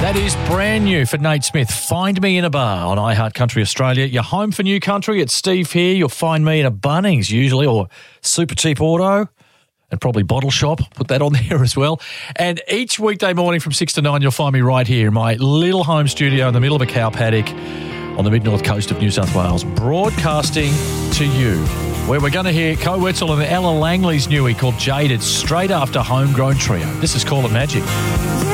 That is brand new for Nate Smith. Find Me in a Bar on iHeart Country Australia. You're home for new country. It's Steve here. You'll find me in a Bunnings usually, or Super Cheap Auto, and probably Bottle Shop. Put that on there as well. And each weekday morning from 6 to 9, you'll find me right here in my little home studio in the middle of a cow paddock on the mid-north coast of New South Wales, broadcasting to you, where we're going to hear Co Wetzel and Ella Langley's newie called Jaded straight after Homegrown Trio. This is Call It Magic.